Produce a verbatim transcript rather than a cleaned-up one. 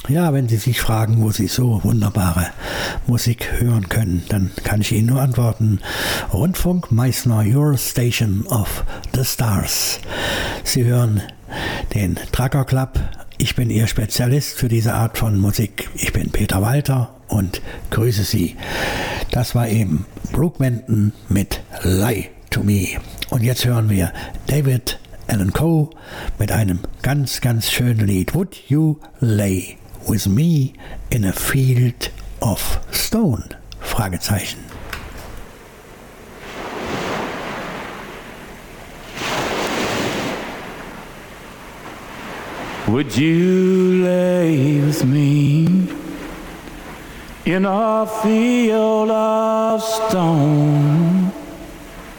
Ja, wenn Sie sich fragen, wo Sie so wunderbare Musik hören können, dann kann ich Ihnen nur antworten. Rundfunk Meißner, Your Station of the Stars. Sie hören den Trucker Club. Ich bin Ihr Spezialist für diese Art von Musik. Ich bin Peter Walter und grüße Sie. Das war eben Brooke Benton mit Lie to Me. Und jetzt hören wir David Allan Coe mit einem ganz, ganz schönen Lied. Would You Lay With Me in a Field of Stone? Fragezeichen. Would you lay with me in a field of stone?